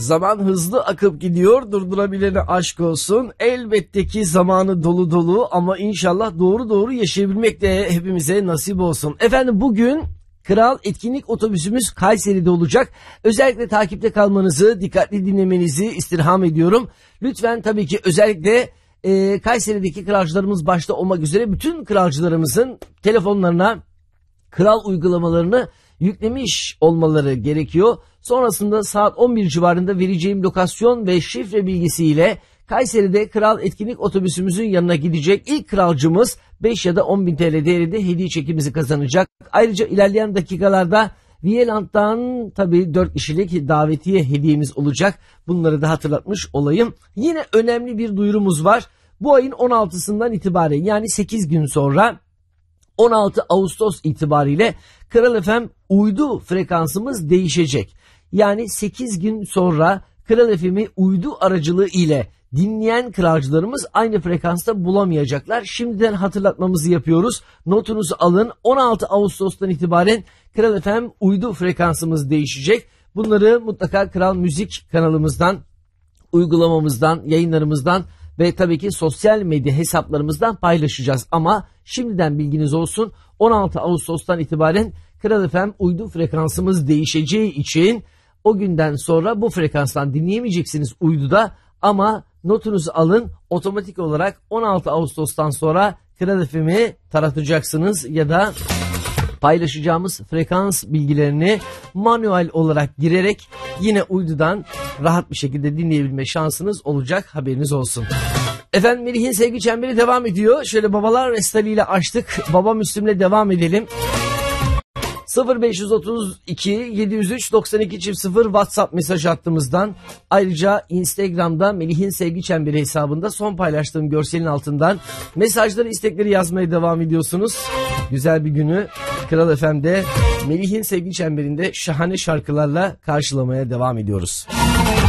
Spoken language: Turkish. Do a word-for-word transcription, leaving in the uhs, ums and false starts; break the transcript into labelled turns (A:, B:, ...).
A: Zaman hızlı akıp gidiyor, durdurabilene aşk olsun. Elbette ki zamanı dolu dolu ama inşallah doğru doğru yaşayabilmek de hepimize nasip olsun. Efendim bugün Kral Etkinlik Otobüsümüz Kayseri'de olacak. Özellikle takipte kalmanızı, dikkatli dinlemenizi istirham ediyorum. Lütfen tabii ki özellikle e, Kayseri'deki kralcılarımız başta olmak üzere bütün kralcılarımızın telefonlarına kral uygulamalarını yüklemiş olmaları gerekiyor. Sonrasında saat on bir civarında vereceğim lokasyon ve şifre bilgisiyle Kayseri'de Kral Etkinlik Otobüsümüzün yanına gidecek ilk kralcımız beş ya da on bin T L değerinde hediye çekimizi kazanacak. Ayrıca ilerleyen dakikalarda Viyeland'dan tabii dört kişilik davetiye hediyemiz olacak. Bunları da hatırlatmış olayım. Yine önemli bir duyurumuz var. Bu ayın on altısından itibaren yani sekiz gün sonra on altı Ağustos itibariyle Kral F M uydu frekansımız değişecek. Yani sekiz gün sonra Kral F M'i uydu aracılığı ile dinleyen kralcılarımız aynı frekansta bulamayacaklar. Şimdiden hatırlatmamızı yapıyoruz. Notunuzu alın. on altı Ağustos'tan itibaren Kral F M uydu frekansımız değişecek. Bunları mutlaka Kral Müzik kanalımızdan, uygulamamızdan, yayınlarımızdan ve tabii ki sosyal medya hesaplarımızdan paylaşacağız. Ama şimdiden bilginiz olsun, on altı Ağustos'tan itibaren Kral F M uydu frekansımız değişeceği için o günden sonra bu frekanstan dinleyemeyeceksiniz uyduda ama notunuzu alın, otomatik olarak on altı Ağustos'tan sonra Kral F M'i taratacaksınız ya da paylaşacağımız frekans bilgilerini manuel olarak girerek yine uydudan rahat bir şekilde dinleyebilme şansınız olacak, haberiniz olsun. Efendim Melih'in sevgi çemberi devam ediyor. Şöyle babalar restaliyle açtık. Baba Müslüm'le devam edelim. sıfır beş otuz iki yedi yüz üç doksan iki sıfır WhatsApp mesaj hattımızdan, ayrıca Instagram'da Melih'in sevgi çemberi hesabında son paylaştığım görselin altından mesajları, istekleri yazmaya devam ediyorsunuz. Güzel bir günü Kral F M'de Melih'in sevgi çemberinde şahane şarkılarla karşılamaya devam ediyoruz.